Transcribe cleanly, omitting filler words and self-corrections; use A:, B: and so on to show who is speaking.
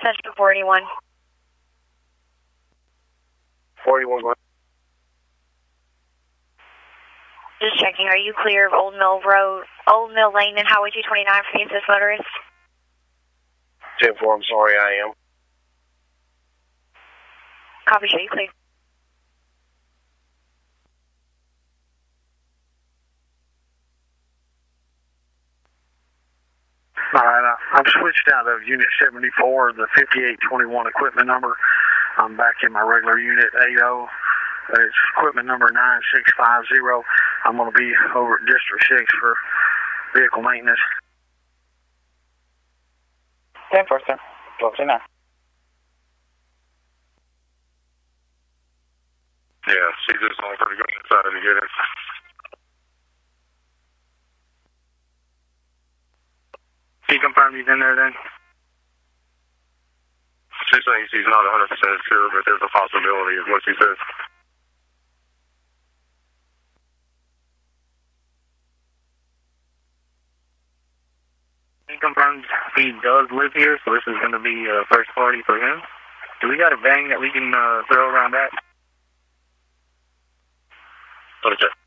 A: Central 41.
B: 41.
A: Just checking, are you clear of Old Mill Road, Old Mill Lane and Highway 229 for the assist motorist?
B: 10-4, I'm sorry, I am.
A: Copy, show you clear.
C: Alright, I've switched out of Unit 74, the 5821 equipment number. I'm back in my regular Unit 80. It's equipment number 9650. I'm going to be over at District 6 for vehicle maintenance.
D: 10-4, sir. 12-9.
B: Yeah, she's just on for to go inside to get it.
C: Can you confirm he's in there then?
B: She's saying she's not 100% sure, but there's a possibility is what she says.
C: He confirms he does live here, so this is going to be first party for him. Do we got a bang that we can throw around that?
B: Okay.